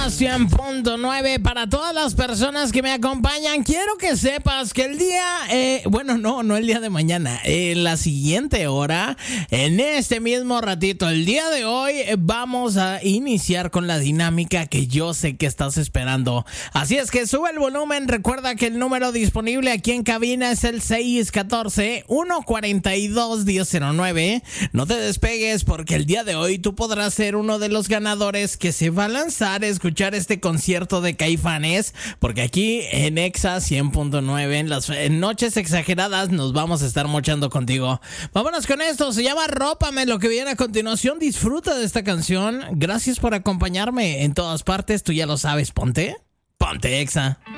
Exa 100.9 para todas las personas que me acompañan. Quiero que sepas que el día, no el día de mañana, en la siguiente hora, en este mismo ratito, el día de hoy, vamos a iniciar con la dinámica que yo sé que estás esperando. Así es que sube el volumen. Recuerda que el número disponible aquí en cabina es el 614-142-1009. No te despegues porque el día de hoy tú podrás ser uno de los ganadores que se va a lanzar a escuchar este concierto de Caifanes, porque aquí en Exa 100.9 en las noches exageradas nos vamos a estar mochando contigo. Vámonos con esto, se llama Rópame, lo que viene a continuación. Disfruta de esta canción. Gracias por acompañarme en todas partes, tú ya lo sabes. Ponte Exa.